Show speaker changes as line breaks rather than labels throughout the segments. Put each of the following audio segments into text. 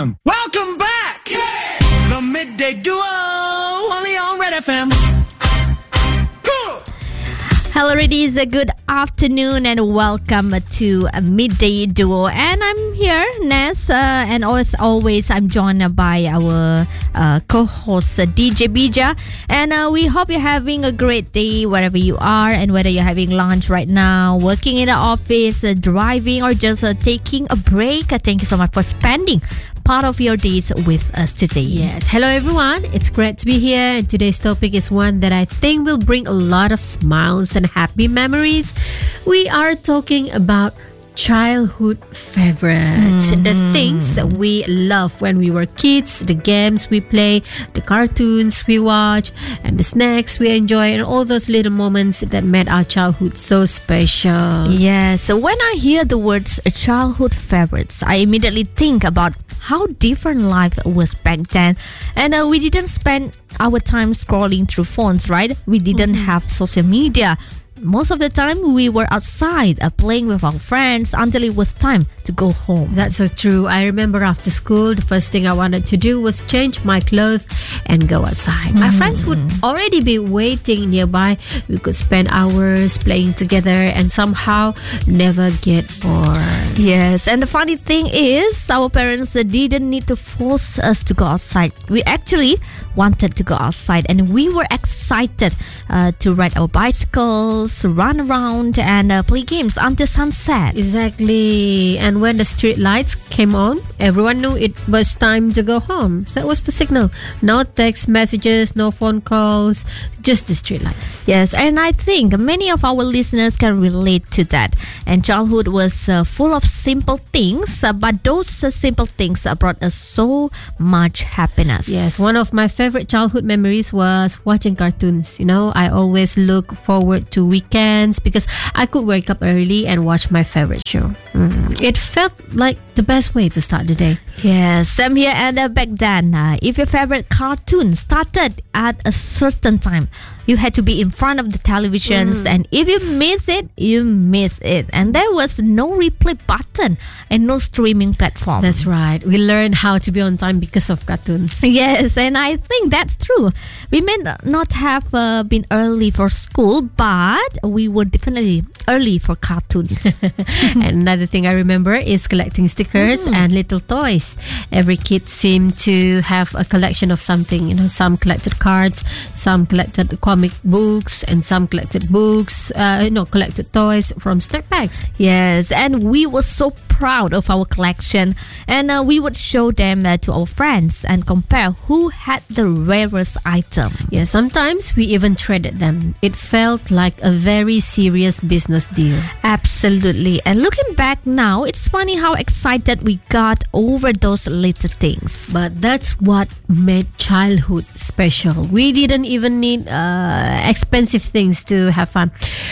FM.
Welcome back! The Midday Duo, only on Red FM.
Hello, ladies. Good afternoon and welcome to Midday Duo. And I'm here, Ness, and as always, I'm joined by our co-host, DJ Bija. And we hope you're having a great day wherever you are, and whether you're having lunch right now, working in the office, driving, or just taking a break. Thank you so much for spending part of your days with us today.
Yes. Hello, everyone. It's great to be here. And today's topic is one that I think will bring a lot of smiles and happy memories. We are talking about childhood favorites, the things that we love when we were kids, the games we play, the cartoons we watch, and the snacks we enjoy, and all those little moments that made our childhood so special.
Yeah, so when I hear the words childhood favorites, I immediately think about how different life was back then. And we didn't spend our time scrolling through phones, right? We didn't have social media. Most of the time, we were outside playing with our friends until it was time to go home.
That's so true. I remember after school, the first thing I wanted to do was change my clothes and go outside. My friends would already be waiting nearby. We could spend hours playing together and somehow never get bored.
Yes, and the funny thing is, our parents didn't need to force us to go outside. We actually wanted to go outside, and we were excited to ride our bicycles, run around, and play games until sunset.
Exactly. And when the street lights came on, everyone knew it was time to go home. So that was the signal. No text messages, no phone calls, just the street lights.
Yes, and I think many of our listeners can relate to that. And childhood was full of simple things, but those simple things brought us so much happiness.
Yes, one of my favorite childhood memories was watching cartoons. You know, I always look forward to weekends because I could wake up early and watch my favorite show. It felt like the best way to start the day.
Yes, same here. And back then, if your favorite cartoon started at a certain time, you had to be in front of the televisions, and if you miss it, you miss it. And there was no replay button and no streaming platform.
That's right. We learned how to be on time because of cartoons.
Yes, and I think that's true. We may not have been early for school, but we were definitely early for cartoons.
And another thing I remember is collecting stickers and little toys. Every kid seemed to have a collection of something. You know, some collected cards, some collected comic books, and some collected collected toys from snack bags.
Yes, and we were so proud of our collection, and we would show them to our friends and compare who had the rarest item.
Yeah, sometimes we even traded them. It felt like a very serious business deal.
Absolutely. And looking back now, it's funny how excited we got over those little things.
But that's what made childhood special. We didn't even need expensive things to have fun.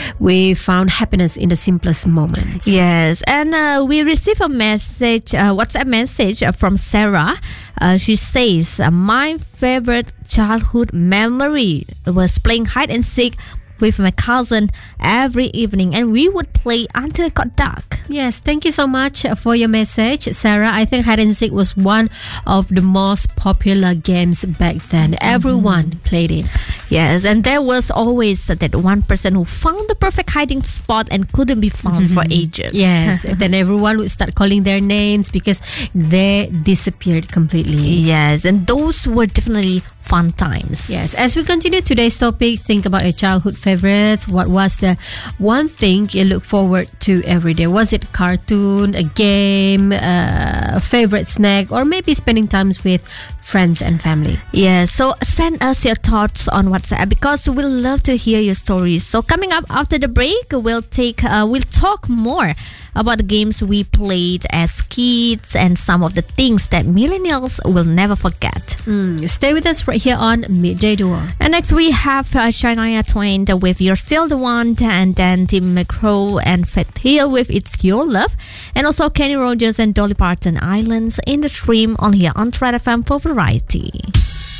We found happiness in the simplest moments.
Yes, and we received a message, WhatsApp message from Sarah. She says, my favorite childhood memory was playing hide and seek with my cousin every evening, and we would play until it got dark.
Yes, thank you so much for your message, Sarah. I think hide and seek was one of the most popular games back then. Everyone played it.
Yes, and there was always that one person who found the perfect hiding spot and couldn't be found for ages.
Yes, then everyone would start calling their names because they disappeared completely.
Yes, and those were definitely fun times.
Yes, as we continue today's topic, think about your childhood favorites. What was the one thing you look forward to every day? Was it cartoon, a game, a favorite snack, or maybe spending times with friends and family?
Yeah, so send us your thoughts on WhatsApp because we'll love to hear your stories. So coming up after the break, we'll talk more about the games we played as kids and some of the things that millennials will never forget.
Stay with us right here on Midday Duo.
And next we have Shania Twain with You're Still the One, and then Tim McGraw and Faith Hill with It's Your Love, and also Kenny Rogers and Dolly Parton, Islands in the Stream, on here on Red FM for variety.